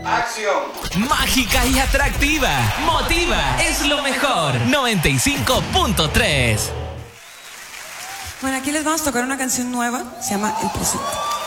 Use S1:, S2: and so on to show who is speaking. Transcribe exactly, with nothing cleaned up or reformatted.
S1: ¡Acción!
S2: Mágica y atractiva. Motiva es lo mejor. noventa y cinco punto tres.
S3: Bueno, aquí les vamos a tocar una canción nueva. Se llama El Presente.